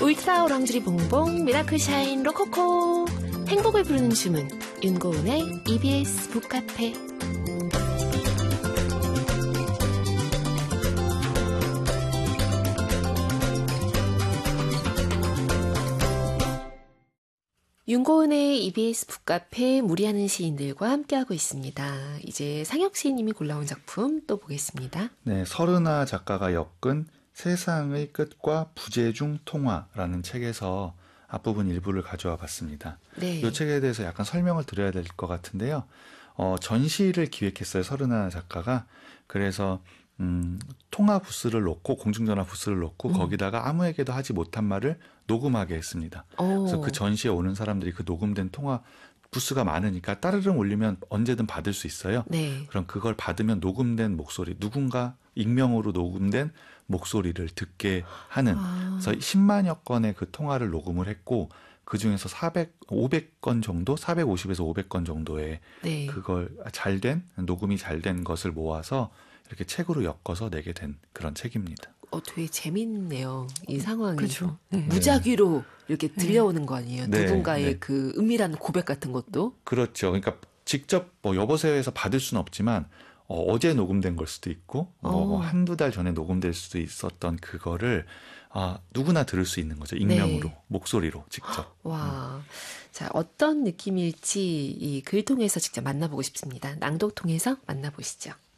울트라 오랑지리 봉봉 미라클 샤인 로코코 행복을 부르는 주문 윤고은의 EBS 북카페. 윤고은의 EBS 북카페 무리하는 시인들과 함께하고 있습니다. 이제 상혁 시인님이 골라온 작품 또 보겠습니다. 네, 서른아 작가가 엮은 세상의 끝과 부재중 통화라는 책에서 앞부분 일부를 가져와 봤습니다. 네. 이 책에 대해서 약간 설명을 드려야 될 것 같은데요. 전시를 기획했어요. 서른아 작가가. 그래서 통화 부스를 놓고 공중전화 부스를 놓고 거기다가 아무에게도 하지 못한 말을 녹음하게 했습니다. 그래서 그 전시에 오는 사람들이 그 녹음된 통화 부스가 많으니까 따르릉 울리면 언제든 받을 수 있어요. 네. 그럼 그걸 받으면 녹음된 목소리, 누군가 익명으로 녹음된 목소리를 듣게 하는 그래서 10만여 건의 그 통화를 녹음을 했고 그중에서 500건 정도, 450에서 500건 정도의 네. 그걸 녹음이 잘 된 것을 모아서 이렇게 책으로 엮어서 내게 된 그런 책입니다. 되게 재밌네요. 이 상황이. 그렇죠. 네. 무작위로 이렇게 들려오는 거 아니에요? 네. 누군가의 네. 그 은밀한 고백 같은 것도. 그렇죠. 그러니까 직접 여보세요에서 받을 수는 없지만 어제 녹음된 걸 수도 있고 한두 달 전에 녹음될 수도 있었던 그거를 누구나 들을 수 있는 거죠. 익명으로, 네. 목소리로 직접. 와, 자, 어떤 느낌일지 이 글 통해서 직접 만나보고 싶습니다. 낭독 통해서 만나보시죠.